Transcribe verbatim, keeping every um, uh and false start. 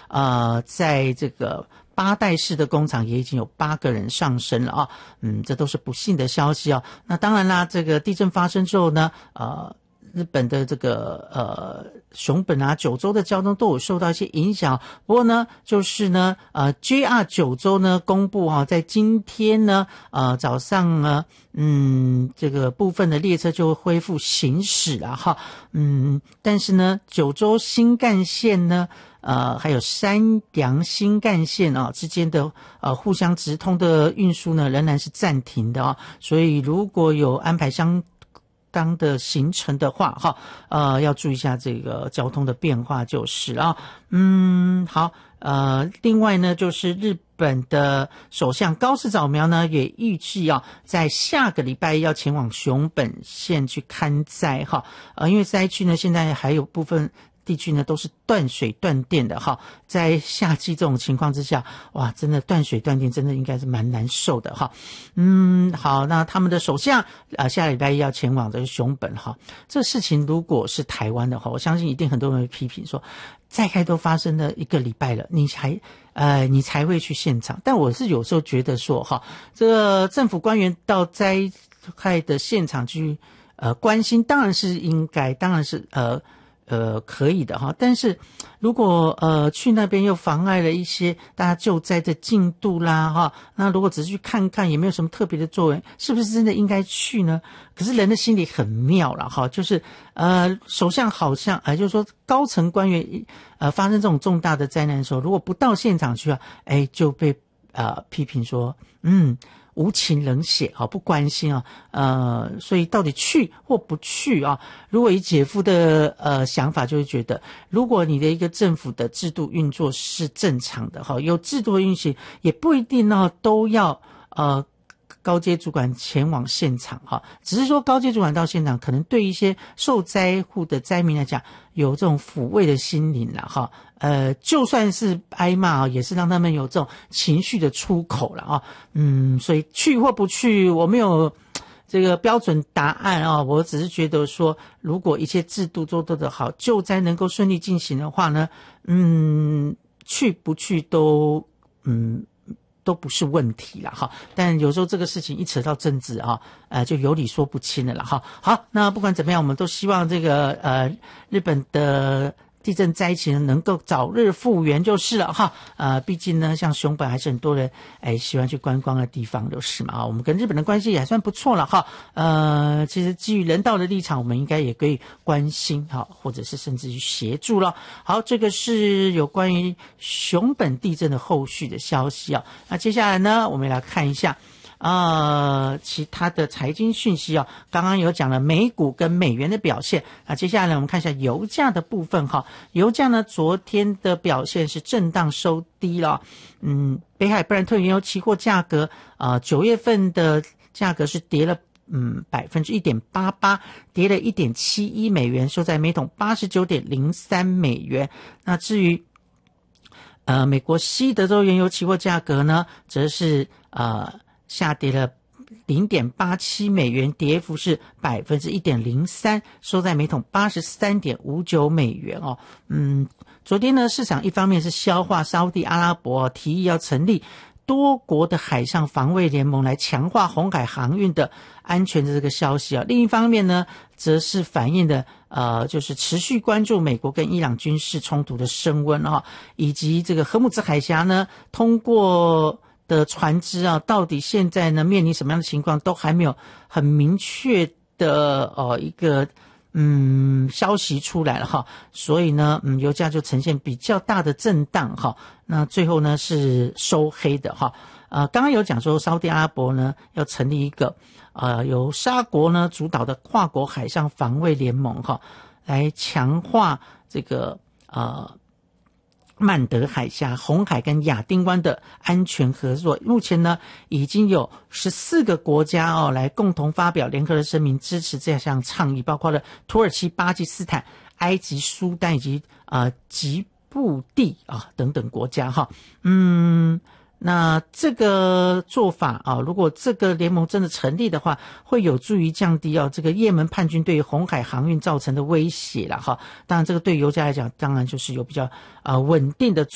呃，在这个八代市的工厂也已经有八个人上升了啊，嗯，这都是不幸的消息啊。那当然啦，这个地震发生之后呢，呃。日本的这个呃熊本啊九州的交通都有受到一些影响，不过呢就是呢呃 J R 九州呢公布哈、啊，在今天呢呃早上呢嗯这个部分的列车就会恢复行驶了哈，嗯但是呢九州新干线呢呃还有山阳新干线啊之间的呃互相直通的运输呢仍然是暂停的啊，所以如果有安排相当的行程的话哈，呃要注意一下这个交通的变化就是啊，嗯好，呃另外呢就是日本的首相高市早苗呢也预计啊在下个礼拜要前往熊本县去看灾哈，呃因为灾区呢现在还有部分地区呢都是断水断电的哈，在夏季这种情况之下，哇，真的断水断电真的应该是蛮难受的哈。嗯，好，那他们的首相啊下礼拜一要前往这个熊本哈，这事情如果是台湾的话，我相信一定很多人会批评说，灾害都发生了一个礼拜了，你才呃你才会去现场。但我是有时候觉得说哈，这个政府官员到灾害的现场去呃关心，当然是应该，当然是呃。呃，可以的哈，但是如果呃去那边又妨碍了一些大家救灾的进度啦哈，那如果只是去看看也没有什么特别的作为，是不是真的应该去呢？可是人的心里很妙了哈，就是呃首相好像呃就是说高层官员呃发生这种重大的灾难的时候，如果不到现场去啊，哎就被呃批评说嗯。无情冷血啊，不关心啊，呃，所以到底去或不去啊？如果以姐夫的呃想法，就会觉得，如果你的一个政府的制度运作是正常的哈，有制度的运行，也不一定呢都要呃高阶主管前往现场哈，只是说高阶主管到现场，可能对一些受灾户的灾民来讲，有这种抚慰的心灵啦哈。呃，就算是挨骂啊，也是让他们有这种情绪的出口了啊。嗯，所以去或不去，我没有这个标准答案啊。我只是觉得说，如果一切制度做得好，救灾能够顺利进行的话呢，嗯，去不去都嗯。都不是问题了哈，但有时候这个事情一扯到政治啊，呃，就有理说不清了了哈。好，那不管怎么样，我们都希望这个呃日本的地震灾情能够早日复原就是了哈。呃，毕竟呢，像熊本还是很多人哎喜欢去观光的地方就是嘛啊。我们跟日本的关系也还算不错了哈。呃，其实基于人道的立场，我们应该也可以关心哈，或者是甚至于协助了。好，这个是有关于熊本地震的后续的消息啊。那接下来呢，我们来看一下。呃，其他的财经讯息啊，刚刚有讲了美股跟美元的表现啊，接下来呢，我们看一下油价的部分哈。油价呢，昨天的表现是震荡收低了，嗯，北海布兰特原油期货价格啊，九月份的价格是跌了。嗯，百分之一点八八，跌了一点七一美元，收在每桶八十九点零三美元。那至于呃美国西德州原油期货价格呢，则是呃下跌了零点八七美元，跌幅是百分之一点零三，收在每桶八十三点五九美元哦。嗯，昨天呢，市场一方面是消化沙地阿拉伯提议要成立多国的海上防卫联盟来强化红海航运的安全的这个消息啊，另一方面呢，则是反映的呃，就是持续关注美国跟伊朗军事冲突的升温啊，以及这个荷姆兹海峡呢，通过的船只啊，到底现在呢面临什么样的情况，都还没有很明确的呃一个。嗯，消息出来了哈，所以呢，嗯，油价就呈现比较大的震荡哈。那最后呢是收黑的哈。呃，刚刚有讲说，沙特阿拉伯呢要成立一个呃由沙国呢主导的跨国海上防卫联盟哈，来强化这个呃曼德海峡、红海跟亚丁湾的安全合作。目前呢，已经有十四个国家哦来共同发表联合的声明，支持这项倡议，包括了土耳其、巴基斯坦、埃及、苏丹以及呃吉布地啊等等国家哈。嗯。那这个做法啊，如果这个联盟真的成立的话，会有助于降低啊这个也门叛军对于红海航运造成的威胁了哈。当然，这个对油价来讲，当然就是有比较啊、呃、稳定的。